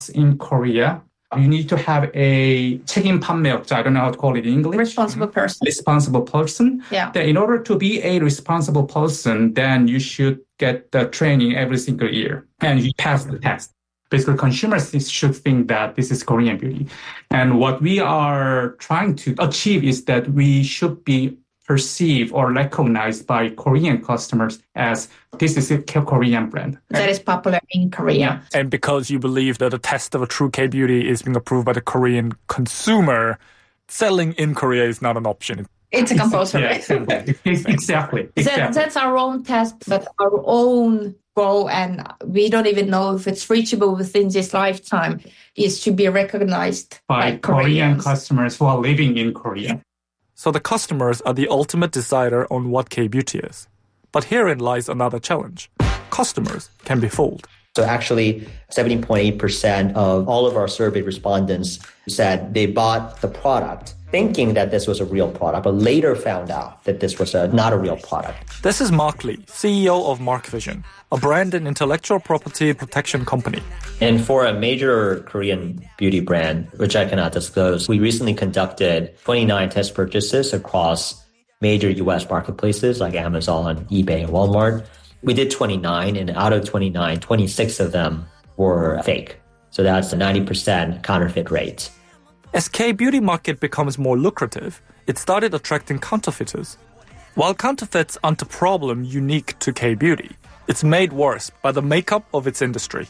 in Korea, you need to have a 책임 판매업자. I don't know how to call it in English. Responsible person. Responsible person. Yeah. Then in order to be a responsible person, then you should get the training every single year and you pass the test. Basically, consumers should think that this is Korean beauty. And what we are trying to achieve is that we should be perceived or recognized by Korean customers as this is a Korean brand. That is popular in Korea. And because you believe that the test of a true K-beauty is being approved by the Korean consumer, selling in Korea is not an option. It's a compulsory. Exactly. That's our own test, but our own goal, and we don't even know if it's reachable within this lifetime, is to be recognized by Korean customers who are living in Korea. So the customers are the ultimate decider on what K-beauty is. But herein lies another challenge. Customers can be fooled. So actually, 70.8% of all of our survey respondents said they bought the product thinking that this was a real product, but later found out that this was not a real product. This is Mark Lee, CEO of Mark Vision, a brand and intellectual property protection company. And for a major Korean beauty brand, which I cannot disclose, we recently conducted 29 test purchases across major US marketplaces like Amazon, eBay, and Walmart. We did 29, and out of 29, 26 of them were fake. So that's a 90% counterfeit rate. As K-beauty market becomes more lucrative, it started attracting counterfeiters. While counterfeits aren't a problem unique to K-beauty, it's made worse by the makeup of its industry.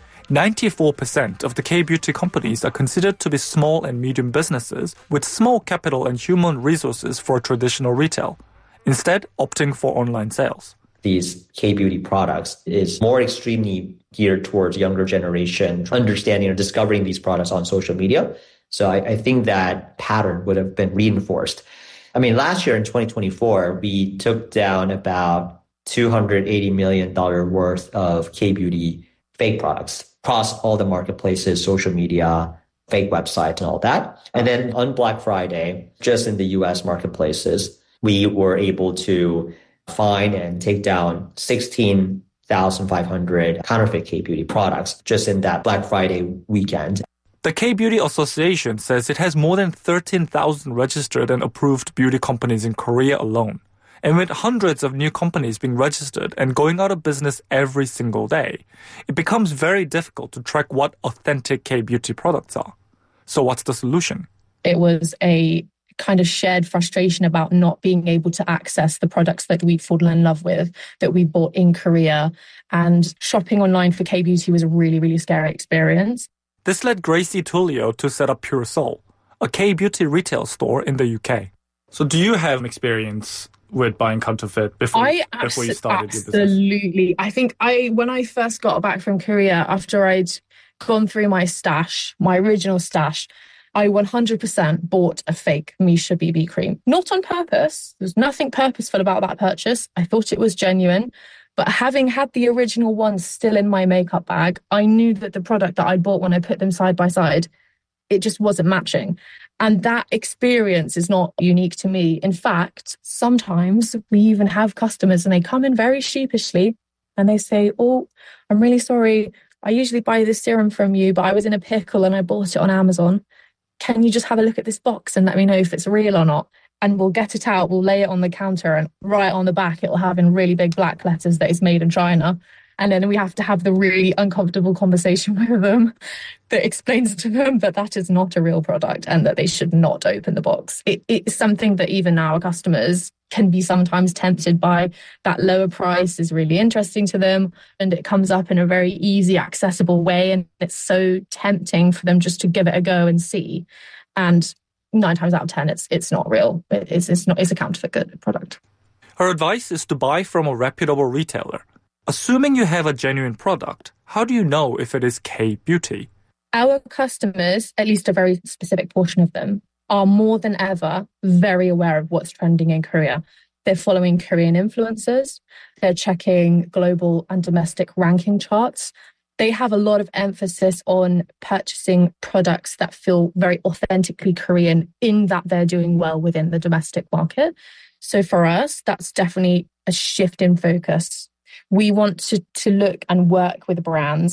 94% of the K-beauty companies are considered to be small and medium businesses with small capital and human resources for traditional retail, instead opting for online sales. These K-beauty products is more extremely geared towards younger generation, understanding or discovering these products on social media. So I think that pattern would have been reinforced. I mean, last year in 2024, we took down about $280 million worth of K-beauty fake products across all the marketplaces, social media, fake websites, and all that. And then on Black Friday, just in the US marketplaces, we were able to find and take down 16,500 counterfeit K-beauty products just in that Black Friday weekend. The K-Beauty Association says it has more than 13,000 registered and approved beauty companies in Korea alone. And with hundreds of new companies being registered and going out of business every single day, it becomes very difficult to track what authentic K-beauty products are. So what's the solution? It was a kind of shared frustration about not being able to access the products that we'd fallen in love with, that we bought in Korea. And shopping online for K-beauty was a really, really scary experience. This led Gracie Tullio to set up Pure Soul, a K-beauty retail store in the UK. So do you have experience with buying counterfeit before you started your business? Absolutely. I think when I first got back from Korea, after I'd gone through my stash, my original stash, I 100% bought a fake Misha BB cream. Not on purpose. There's nothing purposeful about that purchase. I thought it was genuine. But having had the original ones still in my makeup bag, I knew that the product that I bought when I put them side by side, it just wasn't matching. And that experience is not unique to me. In fact, sometimes we even have customers and they come in very sheepishly and they say, "Oh, I'm really sorry. I usually buy this serum from you, but I was in a pickle and I bought it on Amazon. Can you just have a look at this box and let me know if it's real or not?" And we'll get it out, we'll lay it on the counter, and right on the back, it'll have in really big black letters that it's made in China. And then we have to have the really uncomfortable conversation with them that explains to them that that is not a real product and that they should not open the box. It's something that even our customers can be sometimes tempted by. That lower price is really interesting to them and it comes up in a very easy, accessible way. And it's so tempting for them just to give it a go and see. And 9 times out of 10, it's not real. It's a counterfeit product. Her advice is to buy from a reputable retailer. Assuming you have a genuine product, how do you know if it is K-beauty? Our customers, at least a very specific portion of them, are more than ever very aware of what's trending in Korea. They're following Korean influencers. They're checking global and domestic ranking charts. They have a lot of emphasis on purchasing products that feel very authentically Korean in that they're doing well within the domestic market. So for us, that's definitely a shift in focus. We want to look and work with brands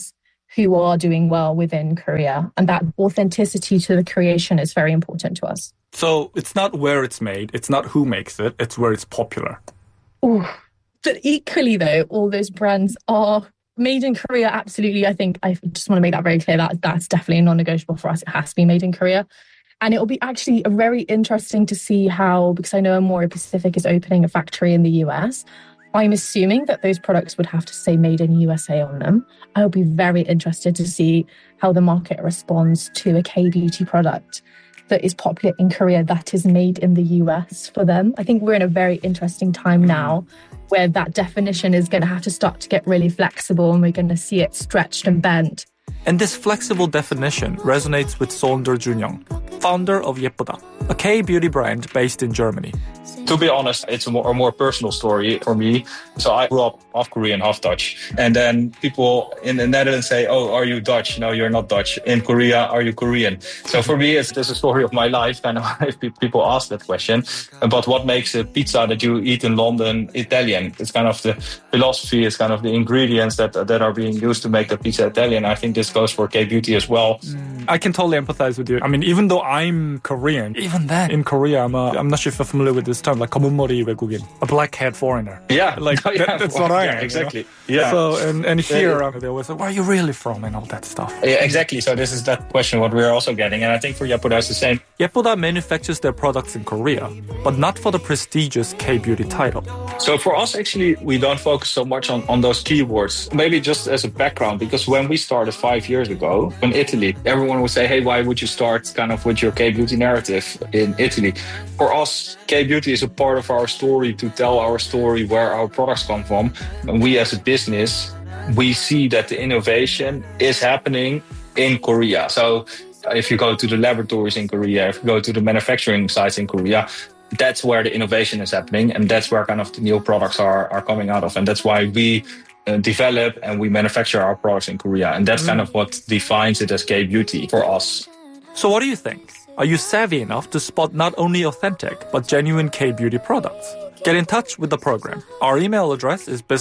who are doing well within Korea. And that authenticity to the creation is very important to us. So it's not where it's made, it's not who makes it, it's where it's popular. Ooh. But equally, though, all those brands are made in Korea. Absolutely. I think I just want to make that very clear. That's definitely non-negotiable for us. It has to be made in Korea. And it'll be actually very interesting to see how, because I know Amore Pacific is opening a factory in the US. I'm assuming that those products would have to say made in USA on them. I'll be very interested to see how the market responds to a K-beauty product that is popular in Korea that is made in the US for them. I think we're in a very interesting time now where that definition is going to have to start to get really flexible and we're going to see it stretched and bent. And this flexible definition resonates with Sonder Junyoung, founder of Yepoda, a K-beauty brand based in Germany. To be honest, it's a more personal story for me. So I grew up half Korean, half Dutch. And then people in the Netherlands say, oh, are you Dutch? No, you're not Dutch. In Korea, are you Korean? So for me, it's just a story of my life, kind of, if people ask that question. But what makes a pizza that you eat in London Italian? It's kind of the philosophy, it's kind of the ingredients that are being used to make the pizza Italian. I think this goes for K-beauty as well. I can totally empathize with you. I mean, even though I'm Korean, even then in Korea, I'm not sure if you're familiar with this term, like 검은 머리 외국인, a black-haired foreigner. Yeah, like that's what I am. Yeah, exactly. You know? Yeah. So and here they always say, where are you really from, and all that stuff. Yeah, exactly. So this is that question what we're also getting, and I think for Yepoda it's the same. Yepoda manufactures their products in Korea, but not for the prestigious K-beauty title. So for us, actually, we don't focus so much on those keywords. Maybe just as a background, because when we started 5 years ago in Italy, everyone would say, hey, why would you start kind of with your K-beauty narrative in Italy? For us, K-beauty is a part of our story to tell our story, where our products come from. And we as a business, we see that the innovation is happening in Korea. So if you go to the laboratories in Korea, if you go to the manufacturing sites in Korea, that's where the innovation is happening. And that's where kind of the new products are coming out of. And that's why we develop and we manufacture our products in Korea. And that's kind of what defines it as K-beauty for us. So what do you think? Are you savvy enough to spot not only authentic, but genuine K-beauty products? Get in touch with the program. Our email address is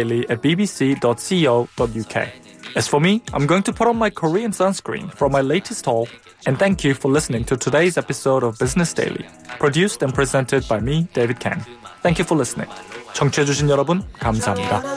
businessdaily@bbc.co.uk. As for me, I'm going to put on my Korean sunscreen from my latest haul, and thank you for listening to today's episode of Business Daily, produced and presented by me, David Kang. Thank you for listening. 청취해주신 여러분, 감사합니다.